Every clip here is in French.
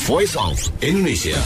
Voice of Indonesia.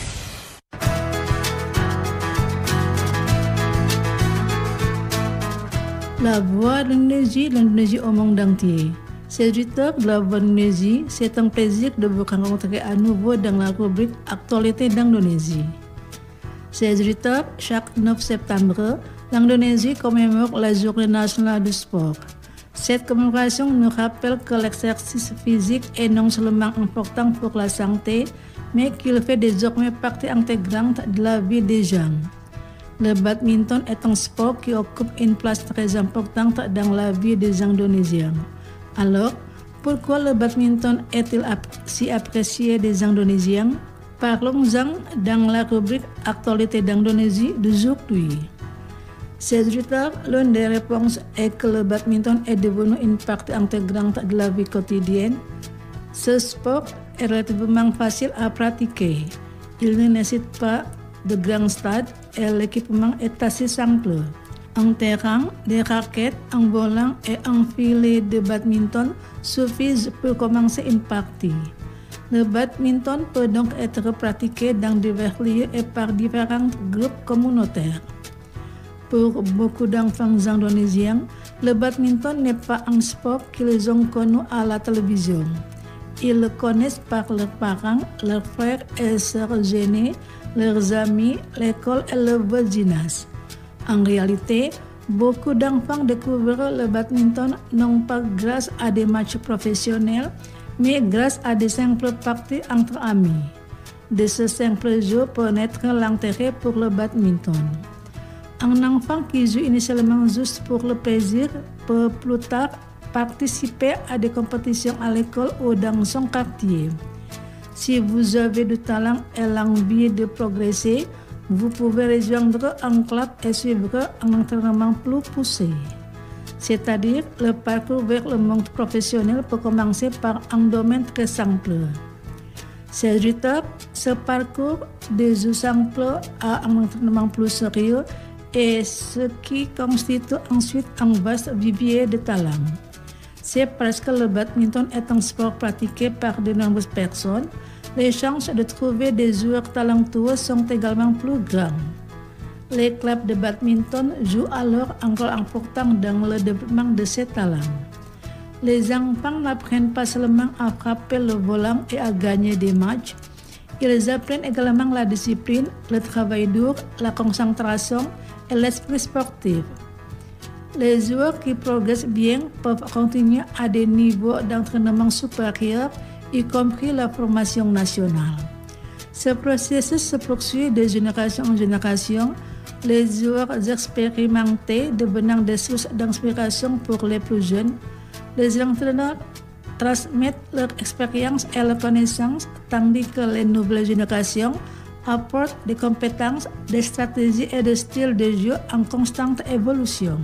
La Voix de l'Indonésie au monde entier. Chers auditeurs de la Voix de l'Indonésie, c'est un plaisir de vous rencontrer à nouveau dans la rubrique Actualité d'Indonésie. Chers auditeurs, chaque 9 septembre, l'Indonésie commémore la Journée nationale du sport. Cette commémoration nous rappelle que l'exercice physique est non seulement important pour la santé, mais qu'il fait désormais partie intégrante de la vie des gens. Le badminton est un sport qui occupe une place très importante dans la vie des Indonésiens. Alors, pourquoi le badminton est-il si apprécié des Indonésiens? Parlons-en dans la rubrique Actualité d'Indonésie d'aujourd'hui. Chers auditeurs, l'une des réponses est que le badminton est devenu une partie intégrante de la vie quotidienne. Ce sport est relativement facile à pratiquer. Il ne nécessite pas de grands stades et l'équipement est assez simple. Un terrain, des raquettes, un volant et un filet de badminton suffisent pour commencer une partie. Le badminton peut donc être pratiqué dans divers lieux et par différents groupes communautaires. Pour beaucoup d'enfants indonésiens, le badminton n'est pas un sport qu'ils ont connu à la télévision. Ils le connaissent par leurs parents, leurs frères et sœurs aînés, leurs amis, l'école et le voisinage. En réalité, beaucoup d'enfants découvrent le badminton non pas grâce à des matchs professionnels, mais grâce à des simples parties entre amis. De ce simple jeu peut naître l'intérêt pour le badminton. Un enfant qui joue initialement juste pour le plaisir peut plus tard participer à des compétitions à l'école ou dans son quartier. Si vous avez du talent et l'envie de progresser, vous pouvez rejoindre un club et suivre un entraînement plus poussé. C'est-à-dire, le parcours vers le monde professionnel peut commencer par un domaine très simple. Chers auditeurs, ce parcours de jeu simple à un entraînement plus sérieux est ce qui constitue ensuite un vaste vivier de talent. C'est parce que le badminton est un sport pratiqué par de nombreuses personnes, les chances de trouver des joueurs talentueux sont également plus grandes. Les clubs de badminton jouent alors un rôle important dans le développement de ces talents. Les enfants n'apprennent pas seulement à frapper le volant et à gagner des matchs, ils apprennent également la discipline, le travail dur, la concentration et l'esprit sportif. Les joueurs qui progressent bien peuvent continuer à des niveaux d'entraînement supérieurs, y compris la formation nationale. Ce processus se poursuit de génération en génération, les joueurs expérimentés devenant des sources d'inspiration pour les plus jeunes. Les entraîneurs transmettent leur expérience et leurs connaissances, tandis que les nouvelles générations apportent des compétences, des stratégies et des styles de jeu en constante évolution.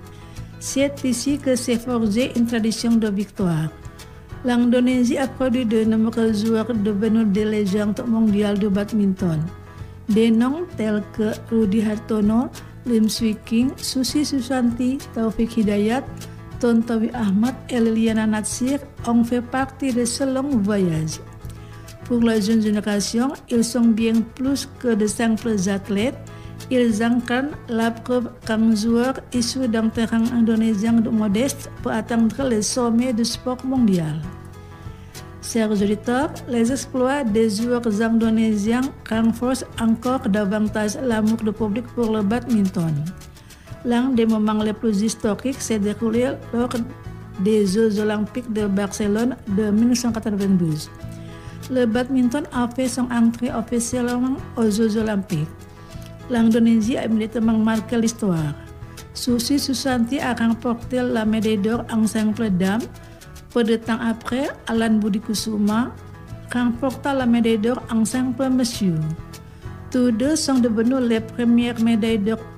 C'est ici que s'est forgée une tradition de victoire. L'Indonésie a produit de nombreux joueurs devenus des légendes mondiales du badminton. Des noms tels que Rudy Hartono, Lim Swee King, Susi Susanti, Taufik Hidayat, Tontowi Ahmad et Liliana Natsir ont fait partie de ce long voyage. Pour la jeune génération, ils sont bien plus que de simples athlètes. Ils incarnent la preuve qu'un joueur issu d'un terrain indonésien modeste peut atteindre les sommets du sport mondial. Chers auditeurs, les exploits des joueurs indonésiens renforcent encore davantage l'amour du public pour le badminton. L'un des moments les plus historiques s'est déroulé lors des Jeux olympiques de Barcelone de 1992. Le badminton a fait son entrée officiellement aux Jeux olympiques. L'Indonésie a immédiatement marqué l'histoire. Susi Susanti a remporté la médaille d'or en simple dame. Peu de temps après, Alan Budi Kusuma remporta la médaille d'or en simple monsieur. Tous deux sont devenus les premières médailles d'or